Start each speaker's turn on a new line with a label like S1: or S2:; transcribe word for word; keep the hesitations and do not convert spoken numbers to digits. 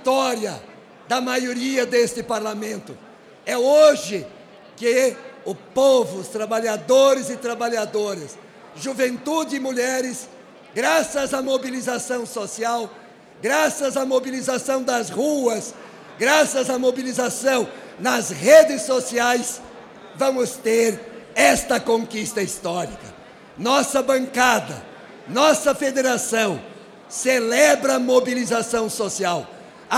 S1: vitória da maioria deste parlamento. É hoje que o povo, os trabalhadores e trabalhadoras, juventude e mulheres, graças à mobilização social, graças à mobilização das ruas, graças à mobilização nas redes sociais, vamos ter esta conquista histórica. Nossa bancada, nossa federação celebra a mobilização social.